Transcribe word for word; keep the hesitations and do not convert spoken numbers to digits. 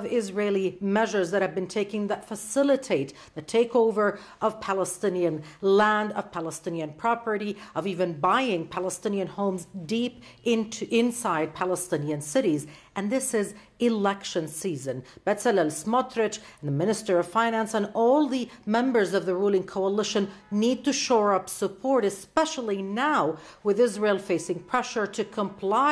of Israeli measures that have been taken that facilitate the takeover of Palestinian land, of Palestinian property, of even buying Palestinian homes deep into inside Palestinian cities. And this is election season. Bezalel Smotrich, the Minister of Finance, and all the members of the ruling coalition need to shore up support, especially now with Israel facing pressure to comply